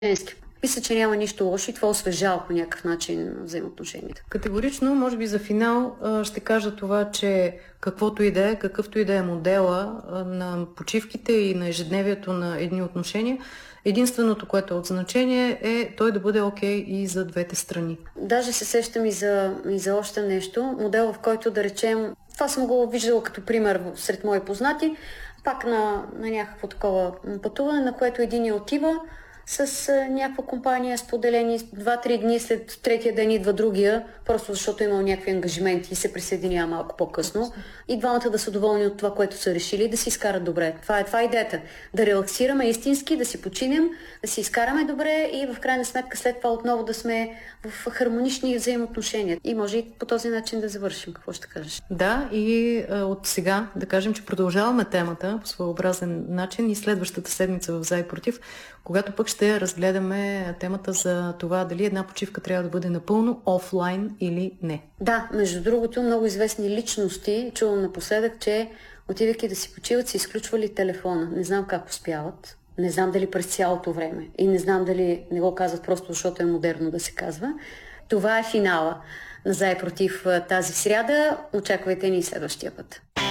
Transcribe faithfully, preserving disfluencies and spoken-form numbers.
женски. Мисля, че няма нищо лошо и това освежава по някакъв начин взаимоотношенията. Категорично, може би за финал ще кажа това, че каквото и да е, какъвто и да е модела на почивките и на ежедневието на едни отношения, единственото, което е от значение, е той да бъде окей и за двете страни. Даже се сещам и за, и за още нещо. Модел, в който да речем, това съм го виждала като пример сред мои познати, пак на, на някакво такова пътуване, на което един отива с а, някаква компания, споделени два-три дни, след третия ден идва другия, просто защото е имал някакви ангажименти и се присъединява малко по-късно. И двамата да са доволни от това, което са решили, да си изкарат добре. Това е, това е идеята. Да релаксираме истински, да си починем, да си изкараме добре и в крайна сметка след това отново да сме в хармонични взаимоотношения. И може и по този начин да завършим. Какво ще кажеш? Да, и а, от сега да кажем, че продължаваме темата по своеобразен начин и следващата седмица в За и против, когато пък ще разгледаме темата за това дали една почивка трябва да бъде напълно офлайн или не. Да, между другото, много известни личности, чувам напоследък, че отивайки да си почиват, си изключвали телефона. Не знам как успяват. Не знам дали през цялото време. И не знам дали не го казват просто защото е модерно да се казва. Това е финала на За и против тази сряда. Очаквайте ни следващия път.